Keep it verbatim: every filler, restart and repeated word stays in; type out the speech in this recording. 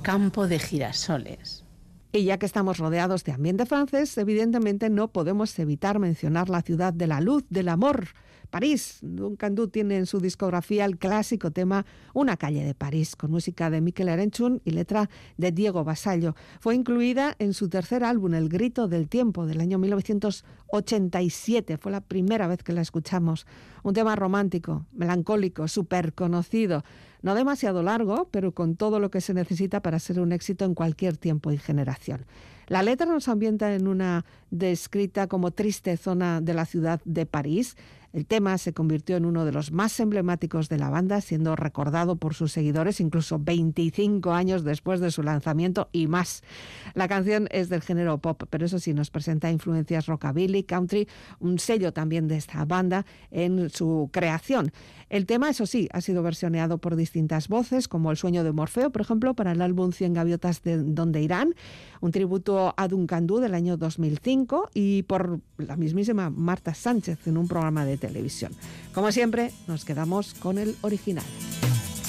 campo de girasoles. Y ya que estamos rodeados de ambiente francés, evidentemente no podemos evitar mencionar la ciudad de la luz, del amor, París. Duncan Du tiene en su discografía el clásico tema Una calle de París, con música de Mikel Erenchun y letra de Diego Basallo. Fue incluida en su tercer álbum, El grito del tiempo, del año mil novecientos ochenta y siete. Fue la primera vez que la escuchamos. Un tema romántico, melancólico, súper conocido. No demasiado largo, pero con todo lo que se necesita para ser un éxito en cualquier tiempo y generación. La letra nos ambienta en una descrita como triste zona de la ciudad de París. El tema se convirtió en uno de los más emblemáticos de la banda, siendo recordado por sus seguidores incluso veinticinco años después de su lanzamiento y más. La canción es del género pop, pero eso sí, nos presenta influencias rockabilly, country, un sello también de esta banda en su creación. El tema, eso sí, ha sido versioneado por distintas voces, como El sueño de Morfeo, por ejemplo, para el álbum Cien gaviotas de donde irán, un tributo a Duncan Du del año dos mil cinco y por la mismísima Marta Sánchez en un programa de televisión. Como siempre, nos quedamos con el original.